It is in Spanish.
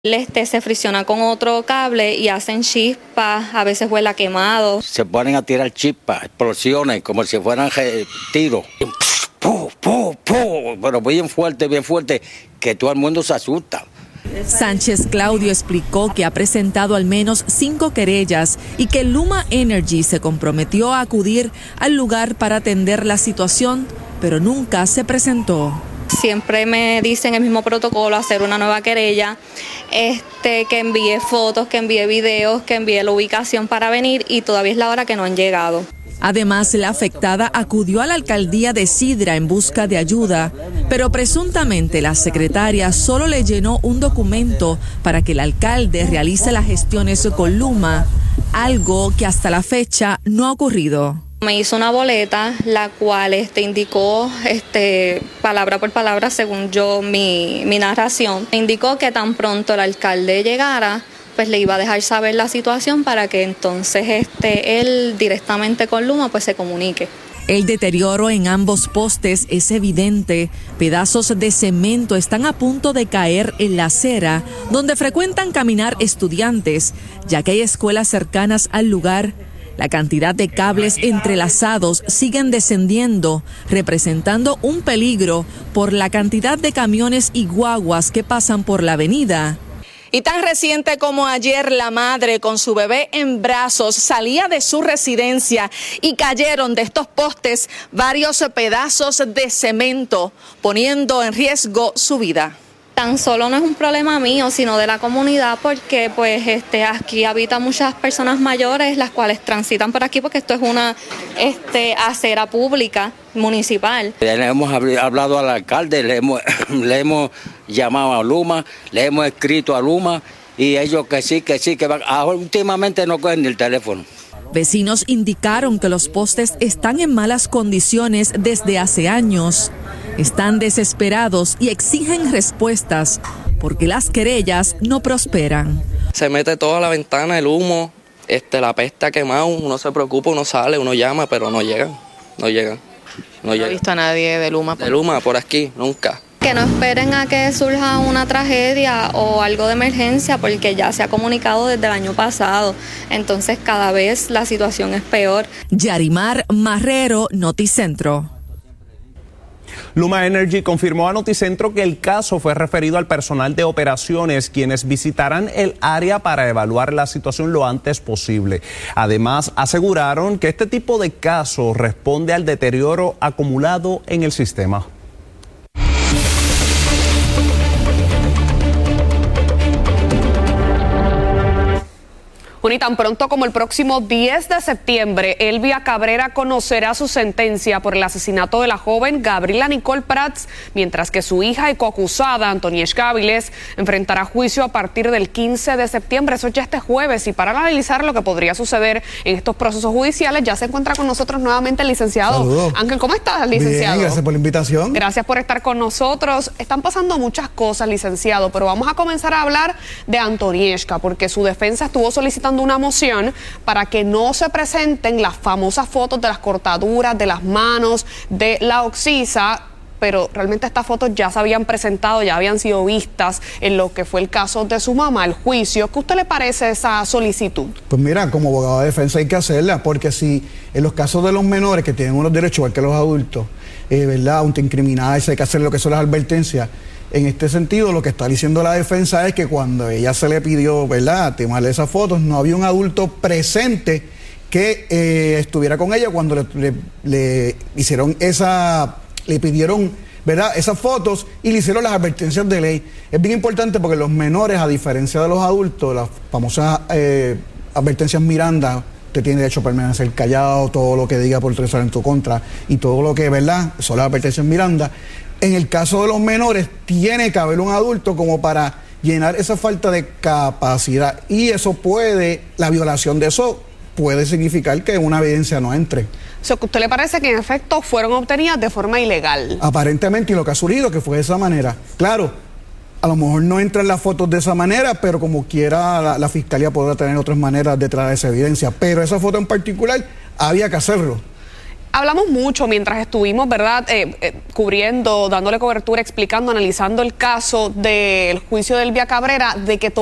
Se fricciona con otro cable y hacen chispas, a veces vuela quemado. Se ponen a tirar chispas, explosiones, como si fueran tiros. Pero bien fuerte, que todo el mundo se asusta. Sánchez Claudio explicó que ha presentado al menos 5 querellas y que Luma Energy se comprometió a acudir al lugar para atender la situación, pero nunca se presentó. Siempre me dicen el mismo protocolo, hacer una nueva querella, que envíe fotos, que envíe videos, que envíe la ubicación para venir y todavía es la hora que no han llegado. Además, la afectada acudió a la alcaldía de Sidra en busca de ayuda, pero presuntamente la secretaria solo le llenó un documento para que el alcalde realice las gestiones con Luma, algo que hasta la fecha no ha ocurrido. Me hizo una boleta, la cual indicó, palabra por palabra, según yo, mi narración. Me indicó que tan pronto el alcalde llegara, pues le iba a dejar saber la situación para que entonces él directamente con Luma pues se comunique. El deterioro en ambos postes es evidente. Pedazos de cemento están a punto de caer en la acera donde frecuentan caminar estudiantes, ya que hay escuelas cercanas al lugar. La cantidad de cables entrelazados siguen descendiendo, representando un peligro por la cantidad de camiones y guaguas que pasan por la avenida. Y tan reciente como ayer, la madre con su bebé en brazos salía de su residencia y cayeron de estos postes varios pedazos de cemento, poniendo en riesgo su vida. Tan solo no es un problema mío, sino de la comunidad, porque pues aquí habitan muchas personas mayores, las cuales transitan por aquí, porque esto es una acera pública municipal. Le hemos hablado al alcalde, le hemos llamado a Luma, le hemos escrito a Luma y ellos que sí, que van. Últimamente no cogen ni el teléfono. Vecinos indicaron que los postes están en malas condiciones desde hace años. Están desesperados y exigen respuestas porque las querellas no prosperan. Se mete toda la ventana el humo, la peste ha quemado, uno se preocupa, uno sale, uno llama, pero no llegan. ¿No he visto a nadie de Luma? De Luma por aquí, nunca. Que no esperen a que surja una tragedia o algo de emergencia, porque ya se ha comunicado desde el año pasado. Entonces cada vez la situación es peor. Yarimar Marrero, Noticentro. Luma Energy confirmó a Noticentro que el caso fue referido al personal de operaciones, quienes visitarán el área para evaluar la situación lo antes posible. Además, aseguraron que este tipo de casos responde al deterioro acumulado en el sistema. Bueno, y tan pronto como el próximo 10 de septiembre, Elvia Cabrera conocerá su sentencia por el asesinato de la joven Gabriela Nicole Prats, mientras que su hija y coacusada, Antonieshka Avilés, enfrentará juicio a partir del 15 de septiembre. Eso ya este jueves. Y para analizar lo que podría suceder en estos procesos judiciales, ya se encuentra con nosotros nuevamente el licenciado. Saludos. Ángel, ¿cómo estás, licenciado? Bien, gracias por la invitación. Gracias por estar con nosotros. Están pasando muchas cosas, licenciado, pero vamos a comenzar a hablar de Antonieshka, porque su defensa estuvo solicitando una moción para que no se presenten las famosas fotos de las cortaduras de las manos, de la oxisa, pero realmente estas fotos ya se habían presentado, ya habían sido vistas en lo que fue el caso de su mamá, el juicio. ¿Qué a usted le parece esa solicitud? Pues mira, como abogado de defensa hay que hacerla, porque si en los casos de los menores que tienen unos derechos igual que los adultos, ¿verdad? Autoincriminarse, hay que hacer lo que son las advertencias. En este sentido, lo que está diciendo la defensa es que cuando ella se le pidió, ¿verdad?, tomarle esas fotos, no había un adulto presente que estuviera con ella cuando le hicieron le pidieron, ¿verdad?, esas fotos y le hicieron las advertencias de ley. Es bien importante porque los menores, a diferencia de los adultos, las famosas advertencias Miranda, usted tiene derecho a permanecer callado, todo lo que diga por tres en tu contra y todo lo que, ¿verdad?, son las advertencias Miranda. En el caso de los menores, tiene que haber un adulto como para llenar esa falta de capacidad. Y eso la violación de eso puede significar que una evidencia no entre. O sea, que a usted le parece que en efecto fueron obtenidas de forma ilegal. Aparentemente, y lo que ha surgido que fue de esa manera. Claro, a lo mejor no entran las fotos de esa manera, pero como quiera la fiscalía podrá tener otras maneras de traer esa evidencia. Pero esa foto en particular había que hacerlo. Hablamos mucho mientras estuvimos, ¿verdad?, cubriendo, dándole cobertura, explicando, analizando el caso del juicio de Elvia Cabrera, de que